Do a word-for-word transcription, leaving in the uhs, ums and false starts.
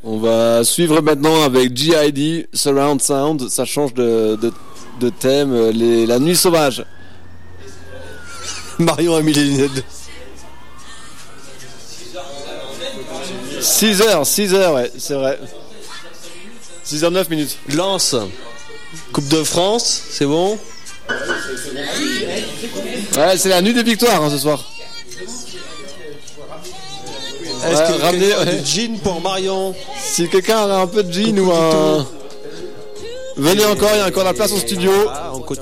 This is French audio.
On va suivre maintenant avec G I D, Surround Sound. Ça change de, de, de thème. Les, la nuit sauvage. Marion a mis les lunettes. six heures, six heures, ouais, c'est vrai. six heures neuf minutes. Lance. Coupe de France, c'est bon? Ouais, c'est la nuit des victoires hein, ce soir. Est-ce ouais, que ramenez ouais. ouais. du gin pour Marion? Si quelqu'un a un peu de gin ou un... Venez encore, il y a encore la place au studio. Ah, on continue.